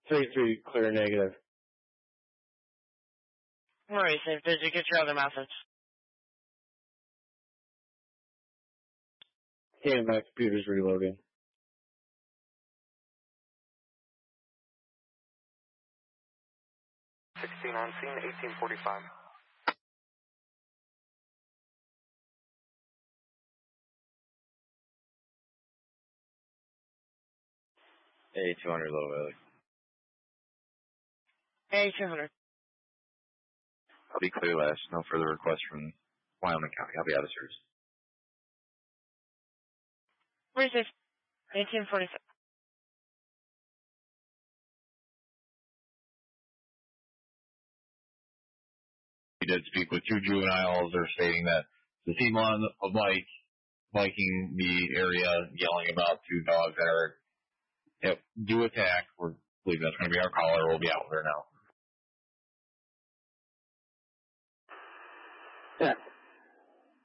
3-3, clear negative. Alright, Safe. Did you get your other message? Yeah, my computer's reloading. On scene, 1845. A200 Little Valley. A200. I'll be clear last. No further requests from Wyoming County. I'll be out of service. Where's this? 1846. We did speak with 2 juveniles. They're stating that the team on a bike biking the area, yelling about 2 dogs that are do attack. We believe that's going to be our caller. We'll be out there now. Yeah.